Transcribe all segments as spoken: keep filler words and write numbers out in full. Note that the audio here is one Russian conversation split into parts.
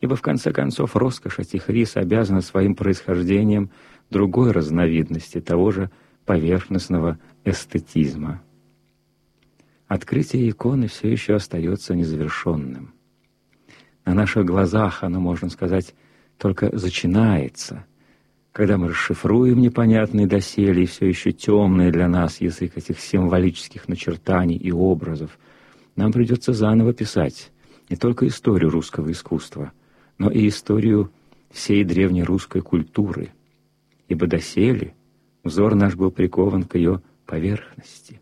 ибо в конце концов роскошь этих рис обязана своим происхождением другой разновидности того же поверхностного эстетизма. Открытие иконы все еще остается незавершенным. На наших глазах оно, можно сказать, только начинается, когда мы расшифруем непонятные доселе и все еще темные для нас язык этих символических начертаний и образов. Нам придется заново писать не только историю русского искусства, но и историю всей древнерусской культуры, ибо доселе взор наш был прикован к ее поверхности.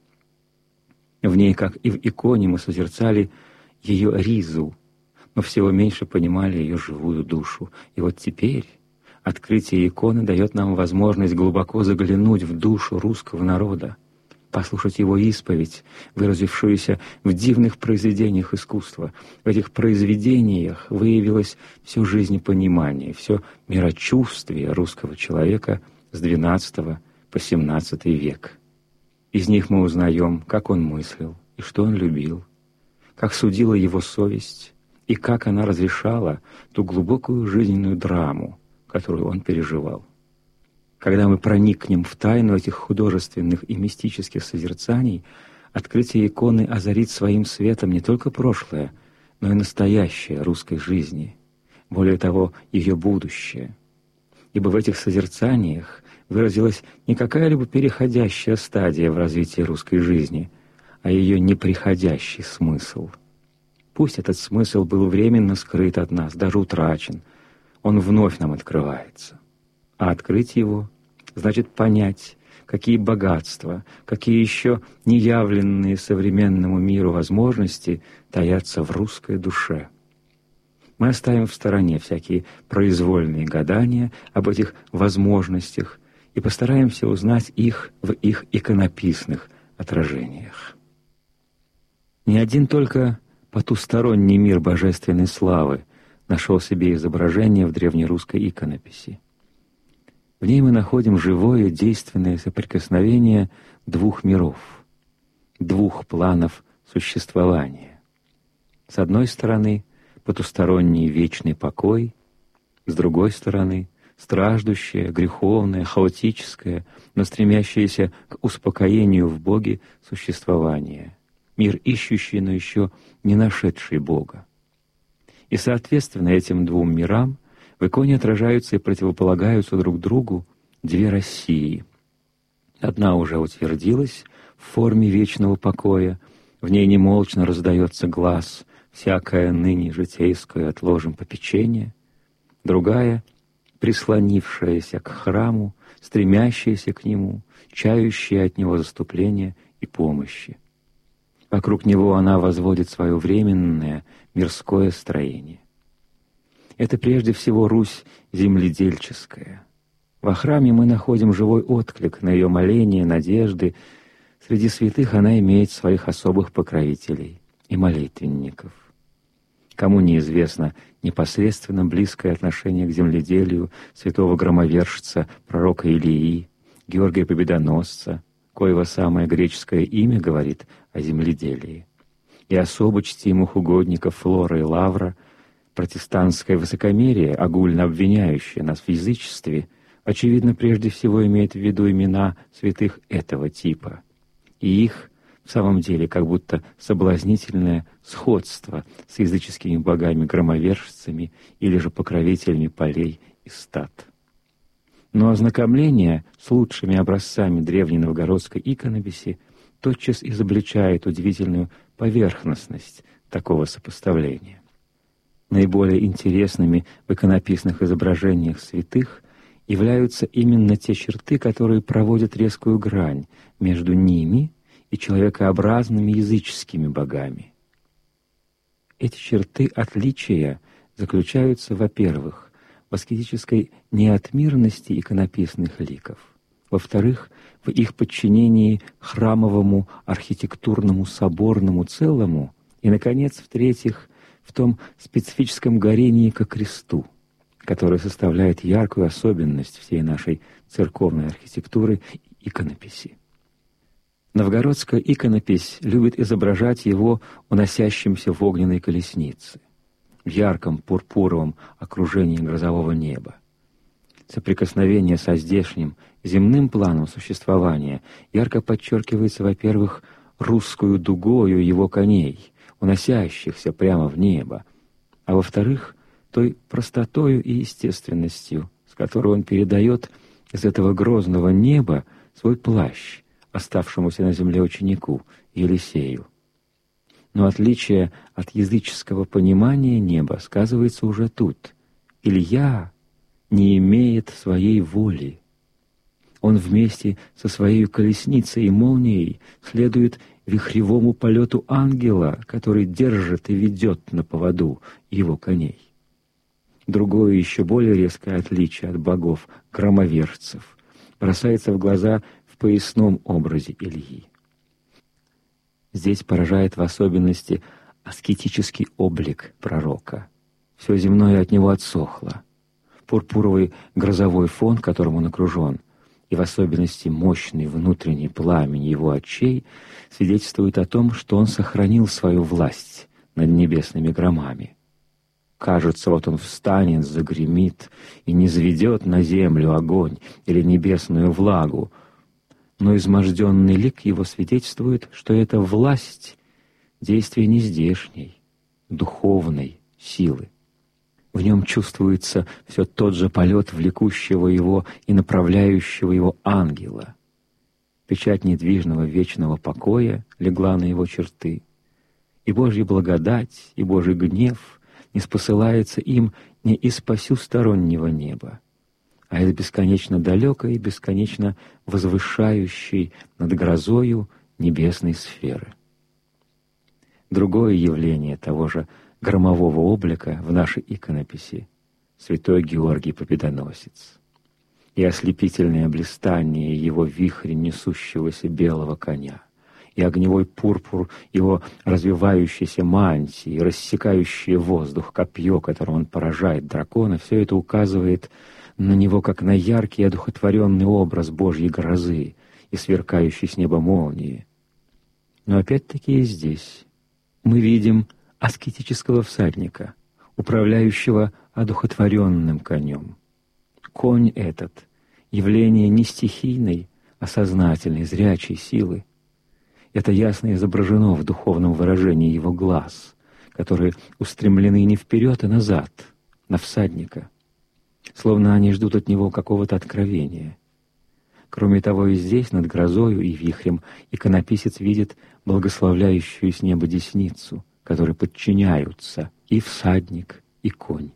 В ней, как и в иконе, мы созерцали ее ризу, но всего меньше понимали ее живую душу. И вот теперь открытие иконы дает нам возможность глубоко заглянуть в душу русского народа, послушать его исповедь, выразившуюся в дивных произведениях искусства. В этих произведениях выявилось все жизнепонимание, все мирочувствие русского человека с двенадцатого по семнадцатый век. Из них мы узнаем, как он мыслил и что он любил, как судила его совесть и как она разрешала ту глубокую жизненную драму, которую он переживал. Когда мы проникнем в тайну этих художественных и мистических созерцаний, открытие иконы озарит своим светом не только прошлое, но и настоящее русской жизни, более того, ее будущее. Ибо в этих созерцаниях выразилась не какая-либо переходящая стадия в развитии русской жизни, а ее неприходящий смысл. Пусть этот смысл был временно скрыт от нас, даже утрачен, он вновь нам открывается. А открыть его значит понять, какие богатства, какие еще неявленные современному миру возможности таятся в русской душе. Мы оставим в стороне всякие произвольные гадания об этих возможностях и постараемся узнать их в их иконописных отражениях. Не один только потусторонний мир божественной славы нашел себе изображение в древнерусской иконописи. В ней мы находим живое, действенное соприкосновение двух миров, двух планов существования. С одной стороны, потусторонний вечный покой, с другой стороны, страждущее, греховное, хаотическое, но стремящееся к успокоению в Боге существование, мир ищущий, но еще не нашедший Бога. И, соответственно, этим двум мирам в иконе отражаются и противополагаются друг другу две России. Одна уже утвердилась в форме вечного покоя, в ней немолчно раздается глас «всякое ныне житейское отложим попечение», другая — прислонившаяся к храму, стремящаяся к нему, чающая от него заступления и помощи. Вокруг него она возводит свое временное мирское строение. Это прежде всего Русь земледельческая. Во храме мы находим живой отклик на ее моления, надежды. Среди святых она имеет своих особых покровителей и молитвенников. Кому неизвестно непосредственно близкое отношение к земледелию святого громовержца, пророка Илии, Георгия Победоносца, коего самое греческое имя говорит о земледелии, и особо чтимых угодников Флора и Лавра, протестантское высокомерие, огульно обвиняющее нас в язычестве, очевидно, прежде всего имеет в виду имена святых этого типа, и их, в самом деле, как будто соблазнительное сходство с языческими богами-громовержцами или же покровителями полей и стад. Но ознакомление с лучшими образцами древней новгородской иконописи тотчас изобличает удивительную поверхностность такого сопоставления. Наиболее интересными в иконописных изображениях святых являются именно те черты, которые проводят резкую грань между ними и человекообразными языческими богами. Эти черты отличия заключаются, во-первых, в аскетической неотмирности иконописных ликов, во-вторых, в их подчинении храмовому архитектурному соборному целому и, наконец, в-третьих, в том специфическом горении ко кресту, которое составляет яркую особенность всей нашей церковной архитектуры и иконописи. Новгородская иконопись любит изображать его уносящимся в огненной колеснице. в ярком пурпуровом окружении грозового неба. Соприкосновение со здешним земным планом существования ярко подчеркивается, во-первых, русскую дугою его коней, уносящихся прямо в небо, а во-вторых, той простотою и естественностью, с которой он передает из этого грозного неба свой плащ оставшемуся на земле ученику Елисею. Но отличие от языческого понимания неба сказывается уже тут. Илья не имеет своей воли. Он вместе со своей колесницей и молнией следует вихревому полету ангела, который держит и ведет на поводу его коней. Другое, еще более резкое отличие от богов, громовержцев, бросается в глаза в поясном образе Ильи. Здесь поражает в особенности аскетический облик пророка. Все земное от него отсохло. Пурпуровый грозовой фон, которым он окружен, и в особенности мощный внутренний пламень его очей свидетельствует о том, что он сохранил свою власть над небесными громами. Кажется, вот он встанет, загремит и низведет на землю огонь или небесную влагу, но изможденный лик его свидетельствует, что эта власть — действие не здешней, духовной силы. В нем чувствуется все тот же полет влекущего его и направляющего его ангела. Печать недвижного вечного покоя легла на его черты, и Божья благодать, и Божий гнев не спосылается им не из посюстороннего неба, а из бесконечно далекой и бесконечно возвышающей над грозою небесной сферы. Другое явление того же громового облика в нашей иконописи — святой Георгий Победоносец. И ослепительное блистание его вихря несущегося белого коня, и огневой пурпур его развивающейся мантии, и рассекающее воздух копье, которым он поражает дракона, все это указывает на него как на яркий и одухотворенный образ Божьей грозы и сверкающей с неба молнии. Но опять-таки и здесь мы видим аскетического всадника, управляющего одухотворенным конем. Конь этот — явление не стихийной, а сознательной, зрячей силы. Это ясно изображено в духовном выражении его глаз, которые устремлены не вперед, а назад, на всадника, словно они ждут от него какого-то откровения. Кроме того, и здесь, над грозою и вихрем, иконописец видит благословляющую с неба десницу, которой подчиняются и всадник, и конь.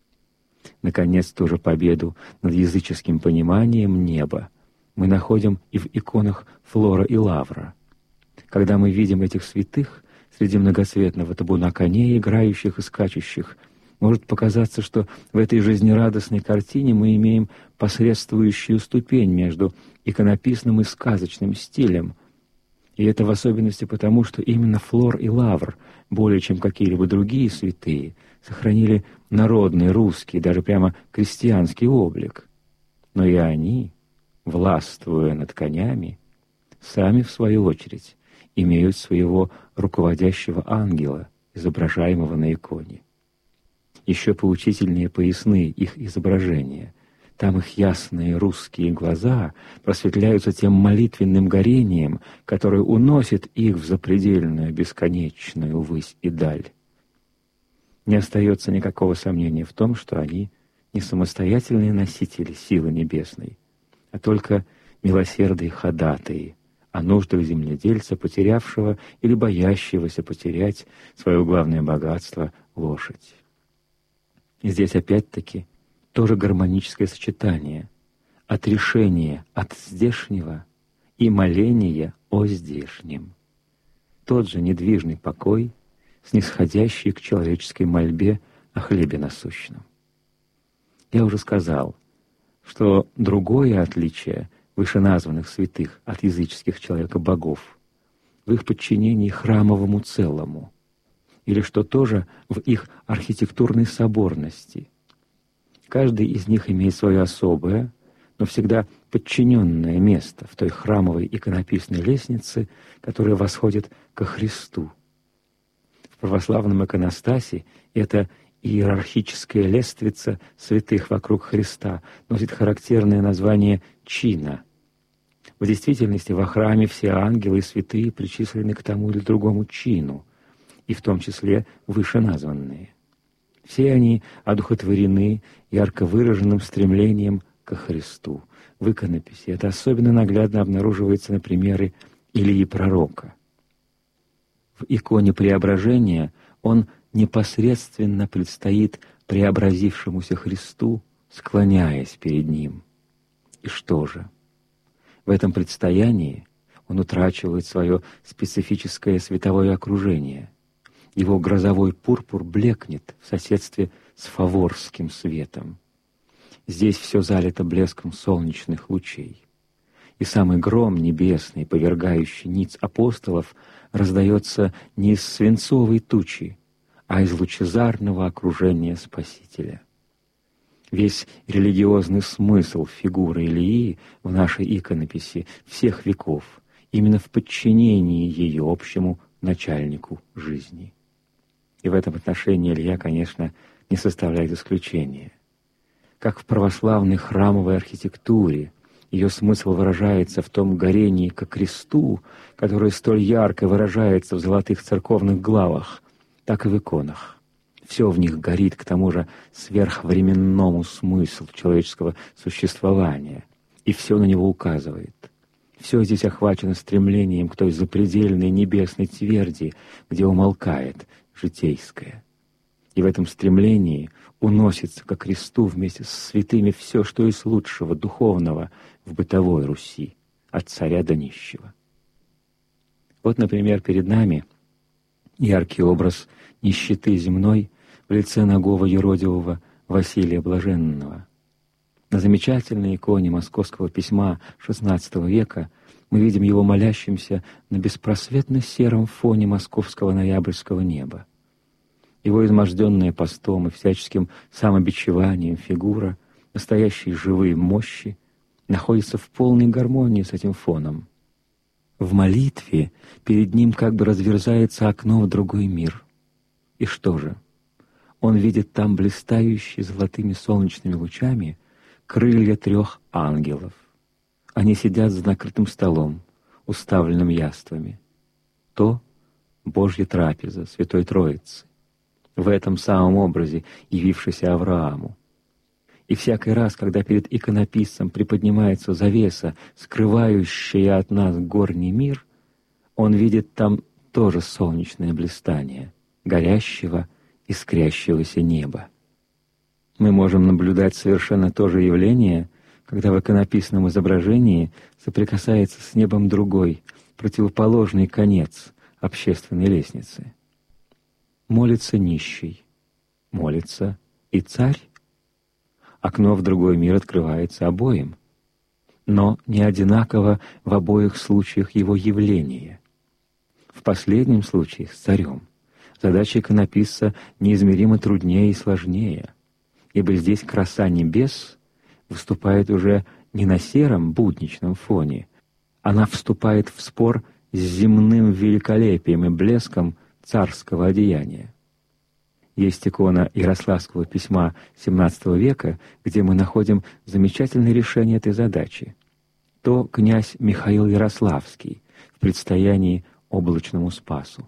Наконец, ту же победу над языческим пониманием неба мы находим и в иконах Флора и Лавра. Когда мы видим этих святых среди многоцветного табуна коней, играющих и скачущих, может показаться, что в этой жизнерадостной картине мы имеем посредствующую ступень между иконописным и сказочным стилем. И это в особенности потому, что именно Флор и Лавр, более чем какие-либо другие святые, сохранили народный, русский, даже прямо крестьянский облик. Но и они, властвуя над конями, сами, в свою очередь, имеют своего руководящего ангела, изображаемого на иконе. Еще поучительнее поясны их изображения. Там их ясные русские глаза просветляются тем молитвенным горением, которое уносит их в запредельную, бесконечную высь и даль. Не остается никакого сомнения в том, что они не самостоятельные носители силы небесной, а только милосердные ходатаи о нуждах земледельца, потерявшего или боящегося потерять свое главное богатство — лошадь. И здесь опять-таки тоже гармоническое сочетание отрешения от здешнего и моления о здешнем. Тот же недвижный покой, снисходящий к человеческой мольбе о хлебе насущном. Я уже сказал, что другое отличие вышеназванных святых от языческих человека-богов в их подчинении храмовому целому, или что тоже в их архитектурной соборности. Каждый из них имеет свое особое, но всегда подчиненное место в той храмовой иконописной лестнице, которая восходит ко Христу. В православном иконостасе это иерархическая лествица святых вокруг Христа носит характерное название чина. В действительности во храме все ангелы и святые причислены к тому или другому чину, и в том числе вышеназванные. Все они одухотворены ярко выраженным стремлением ко Христу. В иконописи это особенно наглядно обнаруживается на примере Илии Пророка. В иконе Преображения он непосредственно предстоит преобразившемуся Христу, склоняясь перед Ним. И что же? В этом предстоянии он утрачивает свое специфическое световое окружение. Его грозовой пурпур блекнет в соседстве с фаворским светом. Здесь все залито блеском солнечных лучей. И самый гром небесный, повергающий ниц апостолов, раздается не из свинцовой тучи, а из лучезарного окружения Спасителя. Весь религиозный смысл фигуры Илии в нашей иконописи всех веков именно в подчинении ее общему начальнику жизни. И в этом отношении Илья, конечно, не составляет исключения. Как в православной храмовой архитектуре ее смысл выражается в том горении ко кресту, которое столь ярко выражается в золотых церковных главах, так и в иконах. Все в них горит к тому же сверхвременному смыслу человеческого существования, и все на него указывает. Все здесь охвачено стремлением к той запредельной небесной тверди, где умолкает житейское. И в этом стремлении уносится ко кресту вместе с святыми все, что из лучшего, духовного в бытовой Руси, от царя до нищего. Вот, например, перед нами яркий образ нищеты земной в лице нагого юродивого Василия Блаженного. На замечательной иконе Московского письма шестнадцатого века мы видим его молящимся на беспросветно сером фоне московского ноябрьского неба. Его изможденная постом и всяческим самобичеванием фигура, настоящей живой мощи, находится в полной гармонии с этим фоном. В молитве перед ним как бы разверзается окно в другой мир. И что же? Он видит там блистающие золотыми солнечными лучами крылья трех ангелов. Они сидят за накрытым столом, уставленным яствами. То Божья трапеза Святой Троицы, в этом самом образе, явившийся Аврааму. И всякий раз, когда перед иконописцем приподнимается завеса, скрывающая от нас горний мир, он видит там тоже солнечное блистание, горящего, искрящегося неба. Мы можем наблюдать совершенно то же явление, когда в иконописном изображении соприкасается с небом другой, противоположный конец общественной лестницы. Молится нищий, молится и царь. Окно в другой мир открывается обоим, но не одинаково в обоих случаях его явление. В последнем случае с царем задача иконописца неизмеримо труднее и сложнее, ибо здесь краса небес выступает уже не на сером будничном фоне, она вступает в спор с земным великолепием и блеском царского одеяния. Есть икона Ярославского письма семнадцатого века, где мы находим замечательное решение этой задачи. То князь Михаил Ярославский в предстоянии облачному спасу.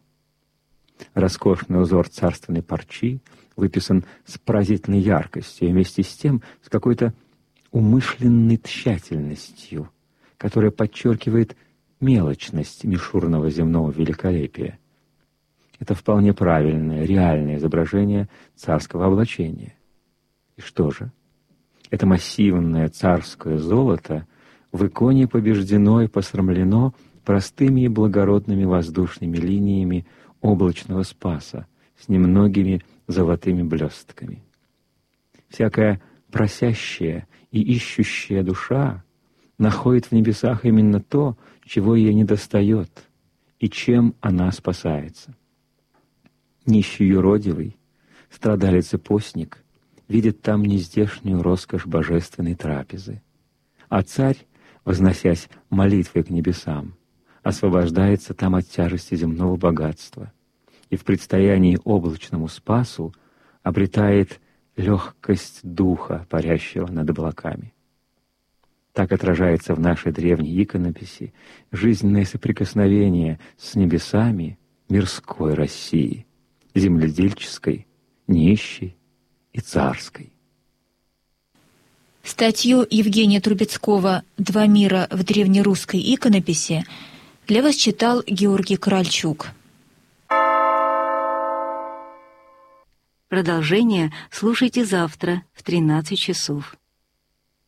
Роскошный узор царственной парчи выписан с поразительной яркостью и вместе с тем с какой-то умышленной тщательностью, которая подчеркивает мелочность мишурного земного великолепия. Это вполне правильное, реальное изображение царского облачения. И что же? Это массивное царское золото в иконе побеждено и посрамлено простыми и благородными воздушными линиями облачного спаса с немногими золотыми блестками. Всякая просящая и ищущая душа находит в небесах именно то, чего ей недостает, и чем она спасается. Нищий юродивый, страдалец и постник видит там нездешнюю роскошь божественной трапезы, а царь, возносясь молитвой к небесам, освобождается там от тяжести земного богатства и в предстоянии облачному спасу обретает легкость духа, парящего над облаками. Так отражается в нашей древней иконописи жизненное соприкосновение с небесами мирской России, земледельческой, нищей и царской. Статью Евгения Трубецкого «Два мира в древнерусской иконописи» для вас читал Георгий Корольчук. Продолжение слушайте завтра в тринадцать часов.